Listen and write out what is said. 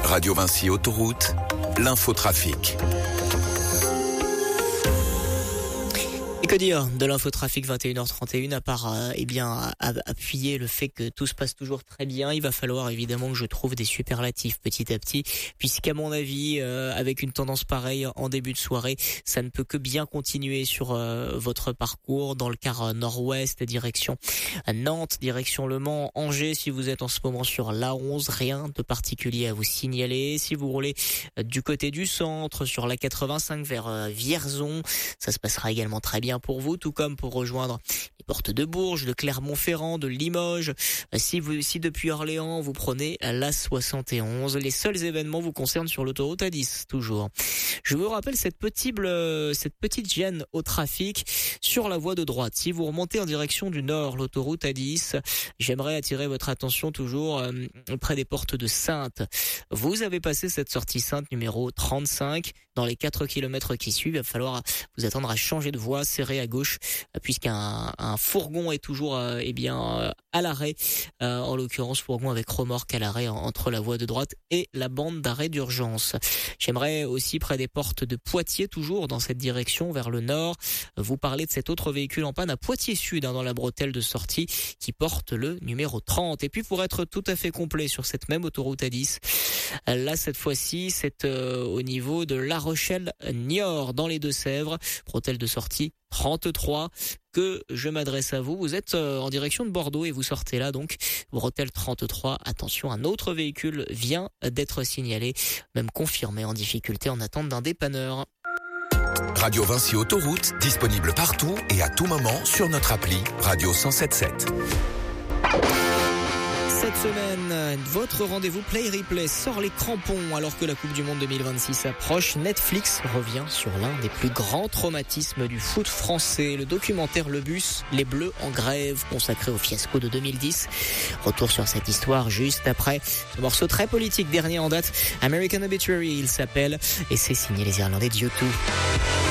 Radio Vinci Autoroute, l'infotrafic. Et que dire de l'infotrafic 21h31 à part appuyer le fait que tout se passe toujours très bien. Il va falloir évidemment que je trouve des superlatifs petit à petit, puisqu'à mon avis, avec une tendance pareille en début de soirée, ça ne peut que bien continuer sur votre parcours dans le quart nord-ouest, direction Nantes, direction Le Mans, Angers. Si vous êtes en ce moment sur l'A11, rien de particulier à vous signaler. Si vous roulez du côté du centre, sur la 85 vers Vierzon, ça se passera également très bien pour vous, tout comme pour rejoindre les portes de Bourges, de Clermont-Ferrand, de Limoges. Si depuis Orléans, vous prenez la 71, les seuls événements vous concernent sur l'autoroute A10, toujours. Je vous rappelle cette petite gêne au trafic sur la voie de droite. Si vous remontez en direction du nord, l'autoroute A10, j'aimerais attirer votre attention toujours près des portes de Saintes. Vous avez passé cette sortie Sainte numéro 35. Dans les 4 km qui suivent, il va falloir vous attendre à changer de voie, serré à gauche, puisqu'un fourgon est toujours à l'arrêt. En l'occurrence, fourgon avec remorque à l'arrêt entre la voie de droite et la bande d'arrêt d'urgence. J'aimerais aussi près des portes de Poitiers, toujours dans cette direction vers le nord, vous parler de cet autre véhicule en panne à Poitiers Sud, dans la bretelle de sortie, qui porte le numéro 30. Et puis pour être tout à fait complet sur cette même autoroute A10, là cette fois-ci c'est au niveau de La Rochelle-Niort dans les Deux-Sèvres, bretelle de sortie 33, que je m'adresse à vous. Vous êtes en direction de Bordeaux et vous sortez là, donc bretelle 33. Attention, un autre véhicule vient d'être signalé, même confirmé en difficulté en attente d'un dépanneur. Radio Vinci Autoroute, disponible partout et à tout moment sur notre appli Radio 107.7. Cette semaine, votre rendez-vous Play Replay sort les crampons alors que la Coupe du Monde 2026 approche. Netflix revient sur l'un des plus grands traumatismes du foot français, le documentaire Le Bus, les Bleus en grève, consacré au fiasco de 2010. Retour sur cette histoire juste après ce morceau très politique, dernier en date, American Obituary, il s'appelle, et c'est signé les Irlandais de U2.